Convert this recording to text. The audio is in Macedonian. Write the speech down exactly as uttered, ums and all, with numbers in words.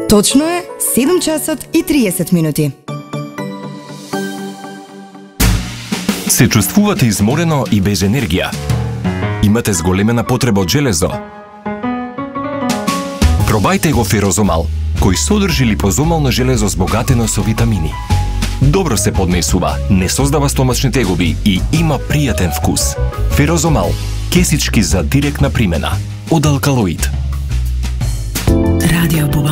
Точно е седум часот и триесет минути. Се чувствувате изморено и без енергија? Имате зголемена потреба од железо? Пробајте го Ферозомал, кој содржи липозомално железо збогатено со витамини. Добро се поднесува, не создава стомачни тегоби и има пријатен вкус. Ферозомал, кесички за директна примена. Од Алкалоид. Радио